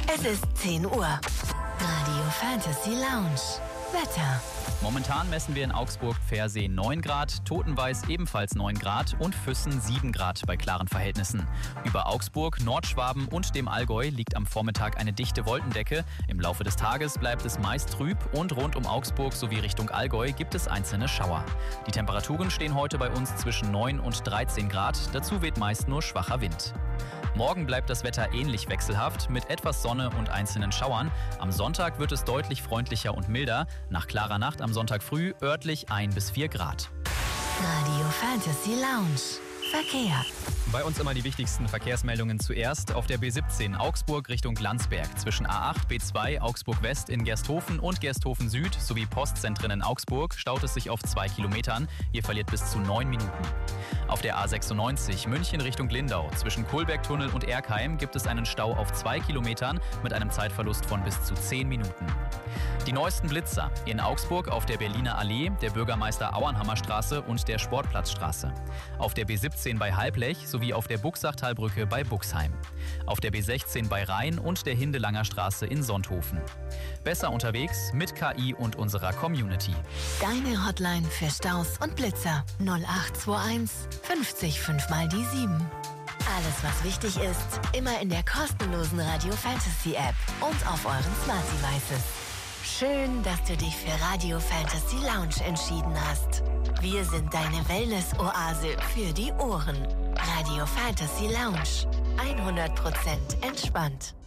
Es ist 10 Uhr. Radio Fantasy Lounge. Wetter. Momentan messen wir in Augsburg-Pfersee 9 Grad, Totenveiß ebenfalls 9 Grad und Füssen 7 Grad bei klaren Verhältnissen. Über Augsburg, Nordschwaben und dem Allgäu liegt am Vormittag eine dichte Wolkendecke. Im Laufe des Tages bleibt es meist trüb und rund um Augsburg sowie Richtung Allgäu gibt es einzelne Schauer. Die Temperaturen stehen heute bei uns zwischen 9 und 13 Grad, dazu weht meist nur schwacher Wind. Morgen bleibt das Wetter ähnlich wechselhaft mit etwas Sonne und einzelnen Schauern. Am Sonntag wird es deutlich freundlicher und milder. Nach klarer Nacht am Sonntag früh örtlich 1 bis 4 Grad. Radio Fantasy Lounge. Verkehr. Bei uns immer die wichtigsten Verkehrsmeldungen zuerst. Auf der B17 Augsburg Richtung Landsberg zwischen A8, B2 Augsburg West in Gersthofen und Gersthofen Süd sowie Postzentren in Augsburg staut es sich auf 2 Kilometern. Ihr verliert bis zu 9 Minuten. Auf der A96 München Richtung Lindau zwischen Kohlbergtunnel und Erkheim gibt es einen Stau auf 2 Kilometern mit einem Zeitverlust von bis zu 10 Minuten. Die neuesten Blitzer in Augsburg auf der Berliner Allee, der Bürgermeister-Auernhammer-Straße und der Sportplatzstraße. Auf der B17 bei Halblech sowie auf der Buchsachtalbrücke bei Buxheim. Auf der B16 bei Rhein und der Hindelanger Straße in Sonthofen. Besser unterwegs mit KI und unserer Community. Deine Hotline für Staus und Blitzer 0821 50 5 mal die 7. Alles, was wichtig ist, immer in der kostenlosen Radio Fantasy App und auf euren Smart Devices. Schön, dass du dich für Radio Fantasy Lounge entschieden hast. Wir sind deine Wellness-Oase für die Ohren. Radio Fantasy Lounge. 100% entspannt.